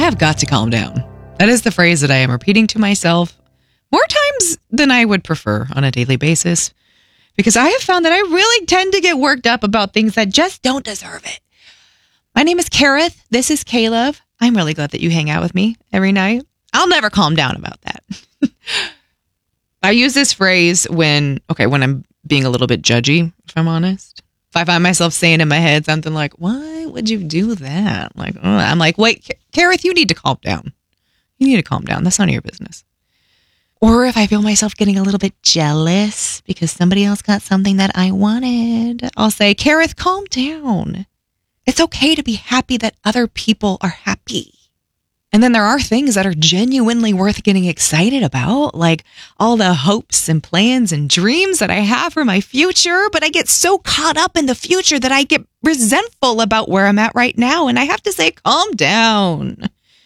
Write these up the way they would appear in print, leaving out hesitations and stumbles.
have got to calm down. That is the phrase that I am repeating to myself more times than I would prefer on a daily basis, because I have found that I really tend to get worked up about things that just don't deserve it. My name is Kareth. This is K-Love. I'm really glad that you hang out with me every night. I'll never calm down about that. I use this phrase when I'm being a little bit judgy, if I'm honest. If I find myself saying in my head something like, why would you do that? Like, I'm like, wait, Kareth, you need to calm down. You need to calm down. That's none of your business. Or if I feel myself getting a little bit jealous because somebody else got something that I wanted, I'll say, Kareth, calm down. It's okay to be happy that other people are happy. And then there are things that are genuinely worth getting excited about, like all the hopes and plans and dreams that I have for my future. But I get so caught up in the future that I get resentful about where I'm at right now. And I have to say, calm down.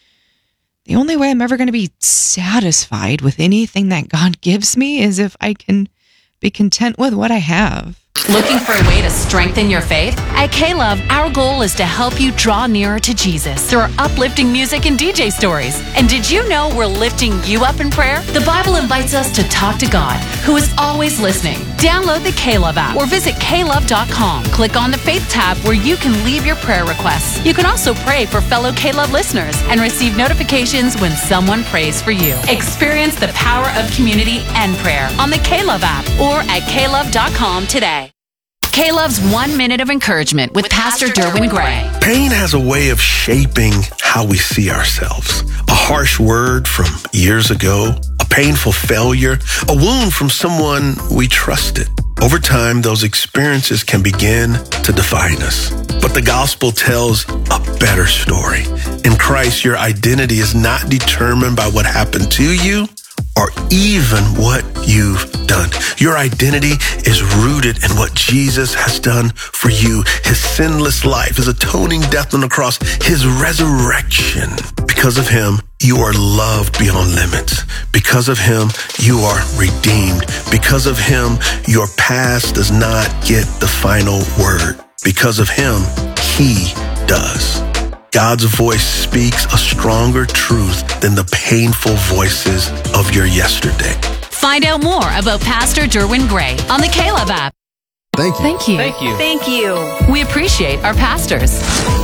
The only way I'm ever going to be satisfied with anything that God gives me is if I can be content with what I have. Looking for a way to strengthen your faith? At K-Love, our goal is to help you draw nearer to Jesus through our uplifting music and DJ stories. And did you know we're lifting you up in prayer? The Bible invites us to talk to God, who is always listening. Download the K-Love app or visit klove.com. Click on the Faith tab where you can leave your prayer requests. You can also pray for fellow K-Love listeners and receive notifications when someone prays for you. Experience the power of community and prayer on the K-Love app or at klove.com today. K-Love's 1 minute of encouragement with Pastor Derwin Gray. Pain has a way of shaping how we see ourselves. A harsh word from years ago, a painful failure, a wound from someone we trusted. Over time, those experiences can begin to define us. But the gospel tells a better story. In Christ, your identity is not determined by what happened to you or even what you've done. Your identity is rooted in what Jesus has done for you. His sinless life, his atoning death on the cross, his resurrection. Because of him, you are loved beyond limits. Because of him, you are redeemed. Because of him, your past does not get the final word. Because of him, he does. God's voice speaks a stronger truth than the painful voices of your yesterday. Find out more about Pastor Derwin Gray on the K-Love app. Thank you. Thank you. Thank you. Thank you. We appreciate our pastors.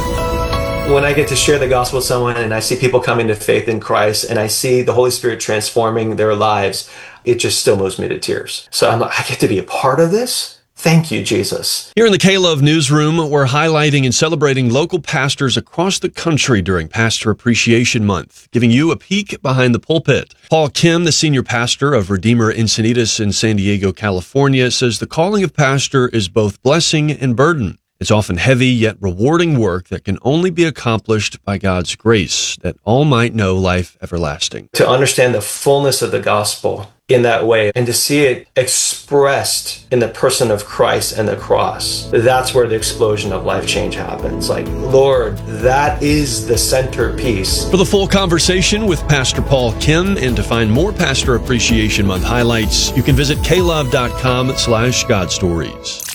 When I get to share the gospel with someone and I see people coming to faith in Christ and I see the Holy Spirit transforming their lives, it just still moves me to tears. So I'm like, I get to be a part of this? Thank you, Jesus. Here in the K-Love newsroom, we're highlighting and celebrating local pastors across the country during Pastor Appreciation Month, giving you a peek behind the pulpit. Paul Kim, the senior pastor of Redeemer Encinitas in San Diego, California, says the calling of pastor is both blessing and burden. It's often heavy yet rewarding work that can only be accomplished by God's grace, that all might know life everlasting. To understand the fullness of the gospel in that way and to see it expressed in the person of Christ and the cross, that's where the explosion of life change happens. Like, Lord, that is the centerpiece. For the full conversation with Pastor Paul Kim and to find more Pastor Appreciation Month highlights, you can visit klove.com/GodStories.